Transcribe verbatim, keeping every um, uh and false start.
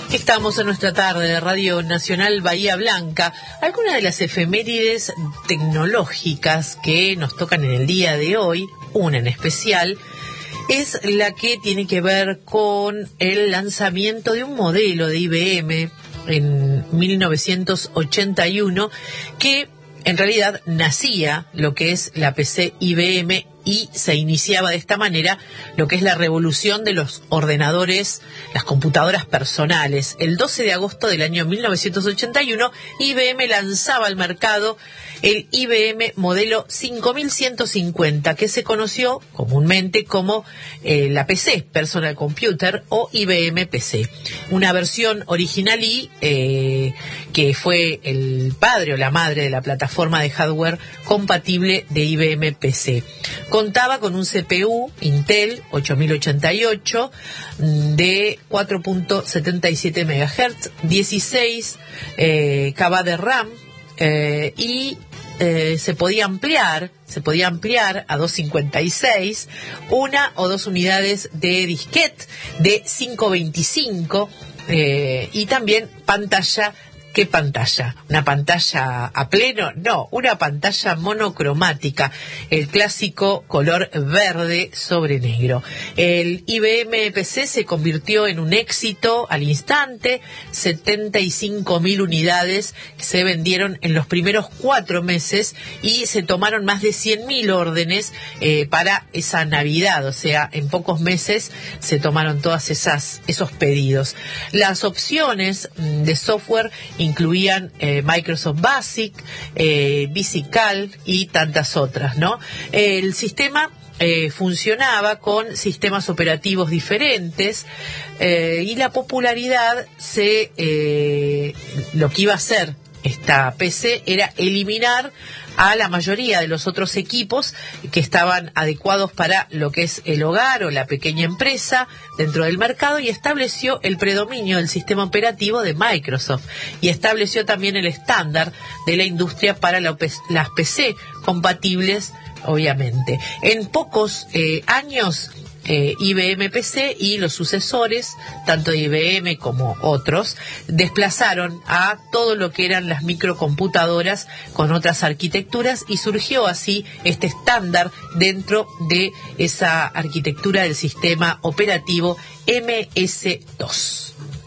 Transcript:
Estamos en nuestra tarde de Radio Nacional Bahía Blanca. Algunas de las efemérides tecnológicas que nos tocan en el día de hoy, una en especial, es la que tiene que ver con el lanzamiento de un modelo de I B M en mil novecientos ochenta y uno que en realidad nacía lo que es la P C I B M y se iniciaba de esta manera lo que es la revolución de los ordenadores, las computadoras personales. El doce de agosto del año mil novecientos ochenta y uno, I B M lanzaba al mercado el I B M modelo cinco mil ciento cincuenta, que se conoció comúnmente como eh, la P C, Personal Computer, o I B M P C. Una versión original y eh, que fue el padre o la madre de la plataforma de hardware compatible de I B M P C. Contaba con un C P U Intel ocho mil ochenta y ocho de cuatro punto setenta y siete megahertz, dieciséis eh, kilobytes de RAM eh, y eh, se podía ampliar, se podía ampliar a doscientos cincuenta y seis, una o dos unidades de disquete de quinientos veinticinco eh, y también pantalla. ¿Qué pantalla? ¿Una pantalla a pleno? No, una pantalla monocromática, el clásico color verde sobre negro. El I B M P C se convirtió en un éxito al instante, setenta y cinco mil unidades se vendieron en los primeros cuatro meses y se tomaron más de cien mil órdenes eh, para esa Navidad, o sea, en pocos meses se tomaron todas esas esos pedidos. Las opciones de software incluían eh, Microsoft Basic, eh, VisiCalc y tantas otras, ¿no? El sistema eh, funcionaba con sistemas operativos diferentes eh, y la popularidad se eh, lo que iba a hacer esta P C era eliminar a la mayoría de los otros equipos que estaban adecuados para lo que es el hogar o la pequeña empresa dentro del mercado, y estableció el predominio del sistema operativo de Microsoft y estableció también el estándar de la industria para la, las P C compatibles, obviamente. En pocos eh, años Eh, I B M P C y los sucesores, tanto de I B M como otros, desplazaron a todo lo que eran las microcomputadoras con otras arquitecturas y surgió así este estándar dentro de esa arquitectura del sistema operativo M S dos.